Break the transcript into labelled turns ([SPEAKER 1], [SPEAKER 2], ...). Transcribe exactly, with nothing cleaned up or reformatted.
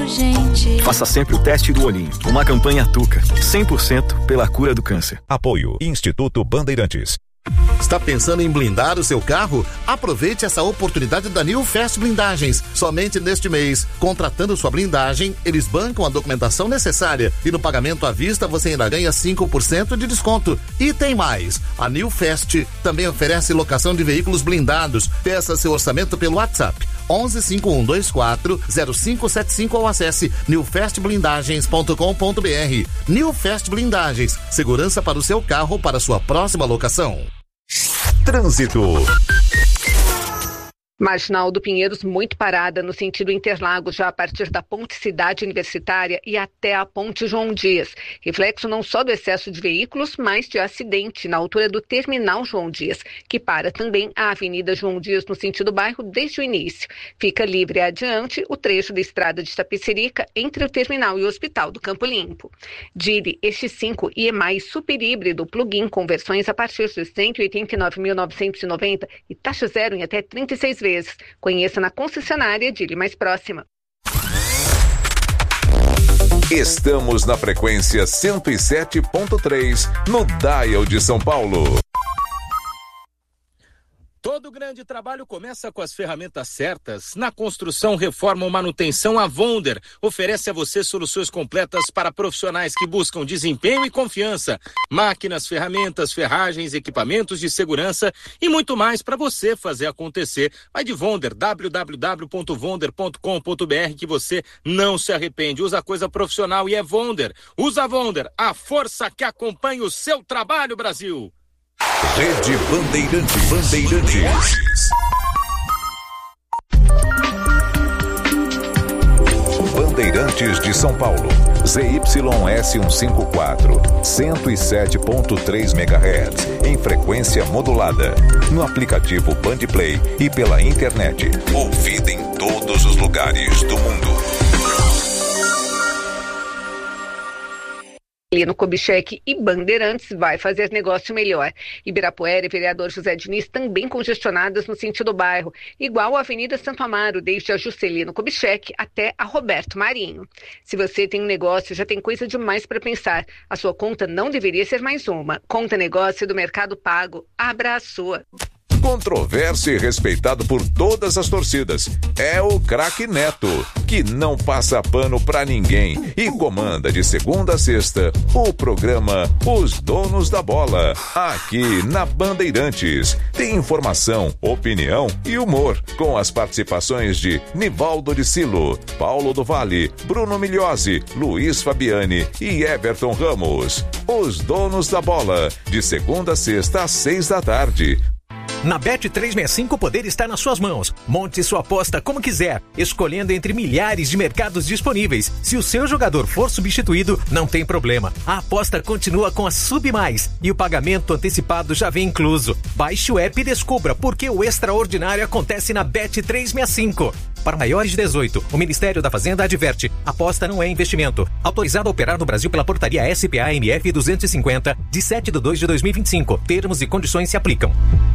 [SPEAKER 1] gente.
[SPEAKER 2] Faça sempre o teste do olhinho. Uma campanha Tuca. cem por cento pela cura do câncer.
[SPEAKER 3] Apoio Instituto Bandeirantes.
[SPEAKER 4] Está pensando em blindar o seu carro? Aproveite essa oportunidade da New Fast Blindagens. Somente neste mês, contratando sua blindagem, eles bancam a documentação necessária e no pagamento à vista você ainda ganha cinco por cento de desconto. E tem mais, a New Fast também oferece locação de veículos blindados. Peça seu orçamento pelo WhatsApp onze cinco um dois quatro zero cinco sete cinco ou acesse new fast blindagens ponto com ponto b r. New Fast Blindagens, segurança para o seu carro para sua próxima locação.
[SPEAKER 3] Trânsito.
[SPEAKER 5] Marginal do Pinheiros muito parada no sentido Interlagos, já a partir da Ponte Cidade Universitária e até a Ponte João Dias. Reflexo não só do excesso de veículos, mas de acidente na altura do Terminal João Dias, que para também a Avenida João Dias no sentido bairro desde o início. Fica livre adiante o trecho da estrada de Itapecerica entre o terminal e o Hospital do Campo Limpo. Dili X cinco e EMAI super híbrido plug-in com versões a partir de cento e oitenta e nove mil novecentos e noventa e taxa zero em até trinta e seis vezes. Conheça na concessionária Dili mais próxima.
[SPEAKER 3] Estamos na frequência cento e sete ponto três no Dial de São Paulo.
[SPEAKER 6] Todo grande trabalho começa com as ferramentas certas. Na construção, reforma ou manutenção, a Vonder oferece a você soluções completas para profissionais que buscam desempenho e confiança. Máquinas, ferramentas, ferragens, equipamentos de segurança e muito mais para você fazer acontecer. Vai de Vonder, w w w ponto vonder ponto com ponto b r que você não se arrepende. Usa coisa profissional e é Vonder. Usa Vonder, a força que acompanha o seu trabalho, Brasil.
[SPEAKER 3] Rede Bandeirantes. Bandeirantes. Bandeirantes de São Paulo. Z Y S cento e cinquenta e quatro, cento e sete ponto três megahertz, em frequência modulada. No aplicativo Bandplay e pela internet. Ouvida em todos os lugares do mundo.
[SPEAKER 5] Lino Kubitschek e Bandeirantes vai fazer negócio melhor. Ibirapuera e vereador José Diniz também congestionadas no sentido bairro, igual a Avenida Santo Amaro, desde a Juscelino Kubitschek até a Roberto Marinho. Se você tem um negócio, já tem coisa demais para pensar. A sua conta não deveria ser mais uma. Conta Negócio do Mercado Pago. Abra a sua.
[SPEAKER 3] Controverso e respeitado por todas as torcidas. É o craque Neto, que não passa pano pra ninguém e comanda de segunda a sexta o programa Os Donos da Bola, aqui na Bandeirantes. Tem informação, opinião e humor, com as participações de Nivaldo de Silo, Paulo do Vale, Bruno Migliosi, Luiz Fabiani e Everton Ramos. Os Donos da Bola, de segunda a sexta às seis da tarde.
[SPEAKER 7] Na Bet trezentos e sessenta e cinco o poder está nas suas mãos. Monte sua aposta como quiser, escolhendo entre milhares de mercados disponíveis. Se o seu jogador for substituído, não tem problema. A aposta continua com a Sub Mais e o pagamento antecipado já vem incluso. Baixe o app e descubra por que o extraordinário acontece na Bet trezentos e sessenta e cinco. Para maiores de dezoito, o Ministério da Fazenda adverte: aposta não é investimento. Autorizado a operar no Brasil pela portaria S P A M F duzentos e cinquenta, de sete de dois de dois mil e vinte e cinco. Termos e condições se aplicam.